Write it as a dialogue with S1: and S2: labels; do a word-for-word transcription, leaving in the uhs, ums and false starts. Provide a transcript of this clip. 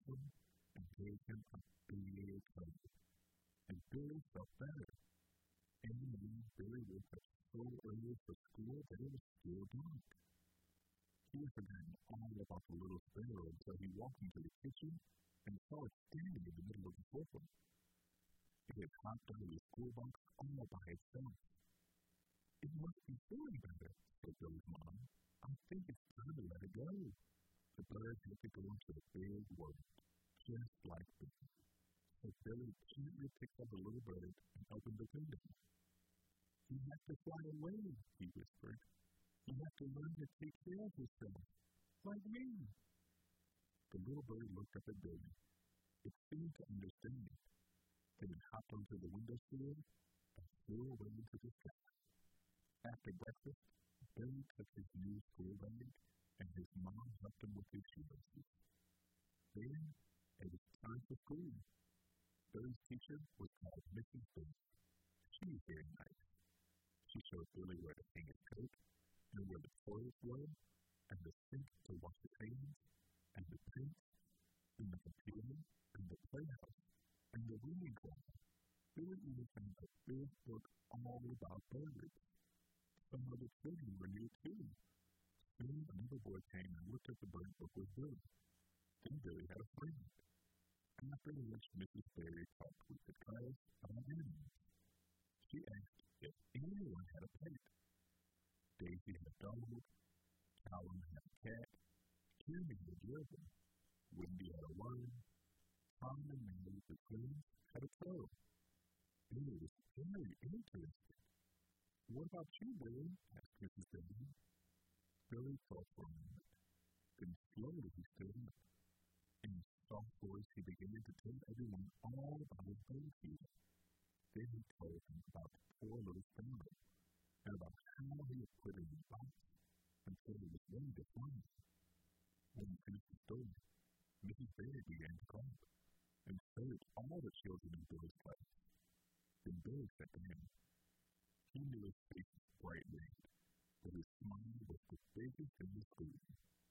S1: one and gave him a big hug. And Billy felt better. And then Billy woke up so early for school that it was still dark. He had forgotten all about the little sparrow until he walked into the kitchen and saw it standing in the middle of the sofa. It had hopped out of the school box all by itself. "It must be feeling better," said Billy's mom. "I think it's time to let it go." The bird had to go into a big world, just like Billy. So Billy gently picked up the little bird and opened the window. "You have to fly away," he whispered. "You have to learn to take care of yourself, like me." The little bird looked up at Billy. It seemed to understand. Then it hopped onto the windowsill and flew away into the sky. After breakfast, Billy took his new school bag, and his mom helped him with his shoelaces. Then it was time for school. Billy's teacher was called Missus Booth. She was very nice. She showed Billy where to hang his coat, and where the toilet was, and the sink to wash his hands, and the paint, and the computer, and the playhouse, and the reading corner. Billy even found a big book all about birds. Some other children were near too. Soon another boy came and looked at the bird book with Billy. Then Billy had a friend. After lunch, Missus Berry talked with the class about animals. She asked if anyone had a pet. Daisy had a dog, Callum had a cat, Jimmy had a gerbil, Wendy had a worm, Tom and Mary, the twins, had a crow. Billy was very interested. "What about you, Billy?" asked Missus Berry. Billy thought for a moment. Then slowly he stood up. In his soft voice, he began to tell everyone all about his bird feeder. Then he told them about the poor little sparrow, and about how he had put it in a box until he was ready to fly. When he finished the story, Missus Berry began to clap, and so did all the children in Billy's class. Then Billy sat down. He knew his face was bright red, but his smile was the biggest in the school.